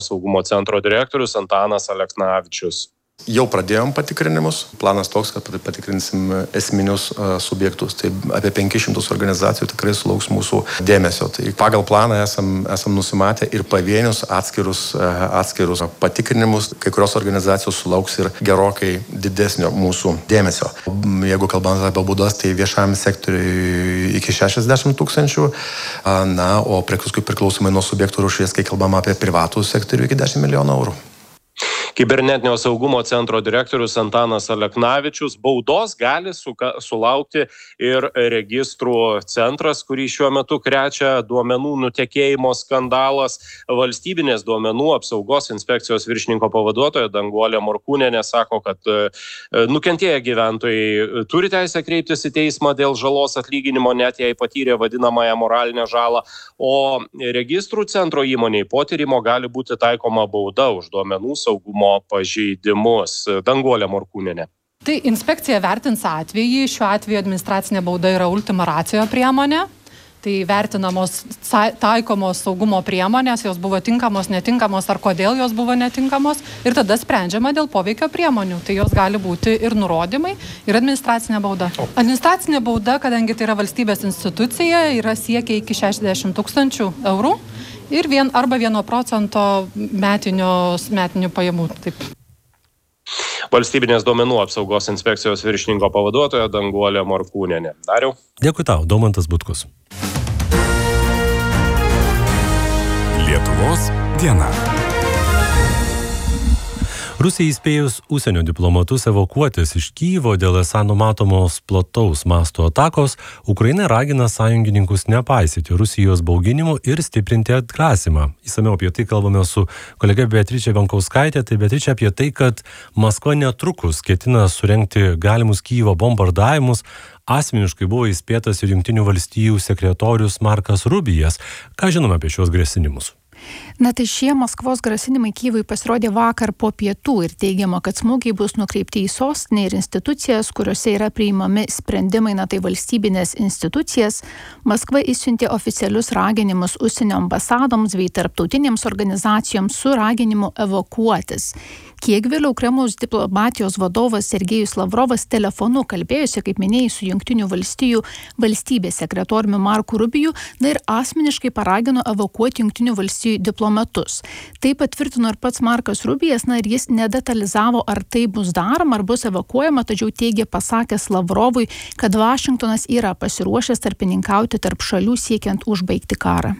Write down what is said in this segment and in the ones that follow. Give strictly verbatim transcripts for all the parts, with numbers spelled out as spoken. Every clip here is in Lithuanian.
saugumo centro direktorius Antanas Aleknavičius. Jau pradėjom patikrinimus. Planas toks, kad patikrinsim esminius uh, subjektus. Tai apie penkis šimtus organizacijų tikrai sulauks mūsų dėmesio. Tai pagal planą esam, esam nusimatę ir pavienius atskirus, uh, atskirus patikrinimus. Kai kurios organizacijos sulauks ir gerokai didesnio mūsų dėmesio. Jeigu kalbant apie baudas, tai viešajam sektoriui iki šešiasdešimt tūkstančių. Uh, na, o paskui priklausomai nuo subjektų rūšies, kai kalbam apie privatų sektorių, iki dešimt milijonų eurų. Kibernetinio saugumo centro direktorius Antanas Aleknavičius. Baudos gali suka, sulaukti ir registrų centras, kurį šiuo metu krečia duomenų nutekėjimo skandalas. Valstybinės duomenų apsaugos inspekcijos viršininko pavaduotoja Danguolė Morkūnienė sako, kad nukentėję gyventojai turi teisę kreiptis į teismą dėl žalos atlyginimo, net jei patyrė vadinamąją moralinę žalą, o registrų centro įmoniai po tyrimo gali būti taikoma bauda už duomenų saugumo pažeidimus. Danguolė Morkūnienė. Tai inspekcija vertins atvejį. Šiuo atveju administracinė bauda yra ultima ratio priemonė. Tai vertinamos taikomos saugumo priemonės, jos buvo tinkamos, netinkamos ar kodėl jos buvo netinkamos ir tada sprendžiama dėl poveikio priemonių. Tai jos gali būti ir nurodymai, ir administracinė bauda. Administracinė bauda, kadangi tai yra valstybės institucija, yra siekia iki šešiasdešimt tūkstančių eurų. Ir vien, arba vieno procento metinių, metinių pajamų. Taip. Valstybinės duomenų apsaugos inspekcijos viršininko pavaduotoja Danguolė Morkūnienė. Dariau. Dėkui tau, Daumantas Butkus. Lietuvos diena. Rusijai įspėjus užsienio diplomatus evakuotis iš Kyjivo dėl esą numatomos plataus masto atakos, Ukraina ragina sąjungininkus nepaisyti Rusijos bauginimų ir stiprinti atgrasymą. Įsamiau apie tai kalbame su kolege Beatričė Venkauskaitė. Tai Beatričė apie tai, kad Maskva netrukus ketina surengti galimus Kyjivo bombardavimus. Asmeniškai buvo įspėtas ir Jungtinių valstijų sekretorius Markas Rubijas. Ką žinome apie šios grasinimus? Na tai šie Maskvos grasinimai Kyjivui pasirodė vakar po pietų ir teigiama, kad smūgiai bus nukreipti į sostinę ir institucijas, kuriuose yra priimami sprendimai, na tai valstybinės institucijas. Maskva išsiuntė oficialius raginimus užsienio ambasadoms bei tarptautinėms organizacijoms su raginimu evakuotis. Kiek vėliau Kremliaus diplomatijos vadovas Sergejus Lavrovas telefonu kalbėjosi, kaip minėjai, su Jungtinių valstijų valstybės sekretoriumi Marku Rubiju, na ir asmeniškai paragino evakuoti Jungtinių valstijų diplomatus. Tai patvirtino ir pats Markas Rubijas, na ir jis nedetalizavo, ar tai bus daroma, ar bus evakuojama, tačiau teigė pasakęs Lavrovui, kad Vašingtonas yra pasiruošęs tarpininkauti tarp šalių siekiant užbaigti karą.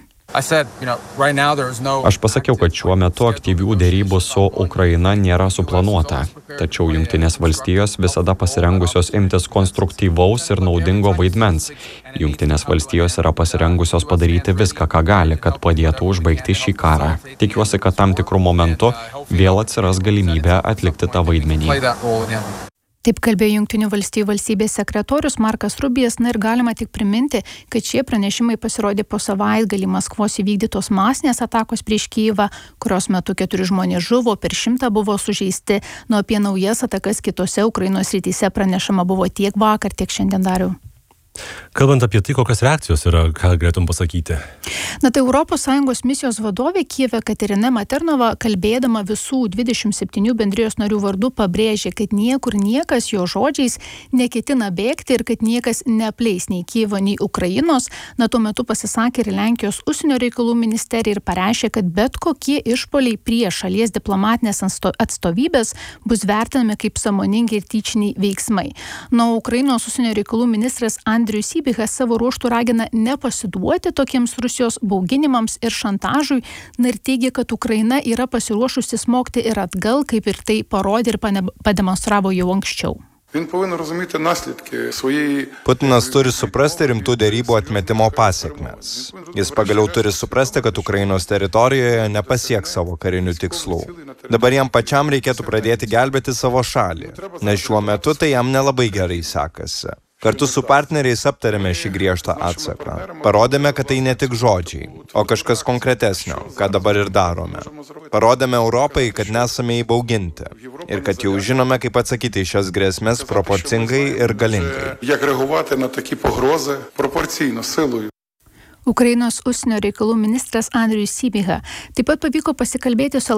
Aš pasakiau, kad šiuo metu aktyvių dėrybų su Ukraina nėra suplanuota, tačiau Jungtinės valstijos visada pasirengusios imtis konstruktyvaus ir naudingo vaidmens. Jungtinės valstijos yra pasirengusios padaryti viską, ką gali, kad padėtų užbaigti šį karą. Tikiuosi, kad tam tikrų momentų vėl atsiras galimybė atlikti tą vaidmenį. Taip kalbėjo Jungtinių valstijų valstybės sekretorius Markas Rubijas, na ir galima tik priminti, kad šie pranešimai pasirodė po savaitgalį Maskvos įvykdytos masinės atakos prieš Kyjivą, kurios metu keturi žmonės žuvo, per šimtą buvo sužeisti, nuo apie naujas atakas kitose Ukrainos srityse pranešama buvo tiek vakar, tiek šiandien. Dariau. Kalbant apie tai, kokios reakcijos yra, ką galėtum pasakyti? Na tai Europos Sąjungos misijos vadovė Kyjive Katerina Maternova, kalbėdama visų dvidešimt septynių bendrijos narių vardu, pabrėžė, kad niekur niekas jo žodžiais neketina bėgti ir kad niekas neapleis nei Kyjivo, nei Ukrainos. Na tuo metu pasisakė ir Lenkijos užsienio reikalų ministerija ir pareiškė, kad bet kokie išpoliai prieš šalies diplomatinės atstovybės bus vertinami kaip sąmoningi ir tyčiniai veiksmai. Na, Ukrainos užsienio reikalų ministras Andrius Sybichas savo ruožtų ragina nepasiduoti tokiems Rusijos bauginimams ir šantažui, na ir teigia, kad Ukraina yra pasiruošusi smogti ir atgal, kaip ir tai parodė ir pademonstravo jau anksčiau. Putinas turi suprasti rimtų dėrybų atmetimo pasekmes. Jis pagaliau turi suprasti, kad Ukrainos teritorijoje nepasieks savo karinių tikslų. Dabar jam pačiam reikėtų pradėti gelbėti savo šalį, nes šiuo metu tai jam nelabai gerai sekasi. Kartu su partneriais aptarėme šį griežtą atsaką. Parodėme, kad tai ne tik žodžiai, o kažkas konkretesnio, ką dabar ir darome. Parodėme Europai, kad nesame įbauginti ir kad jau žinome, kaip atsakyti į šias grėsmes proporcingai ir galingai. Ukrainos užsienio reikalų ministras Andrius Sybicha. Taip pat pavyko pasikalbėti su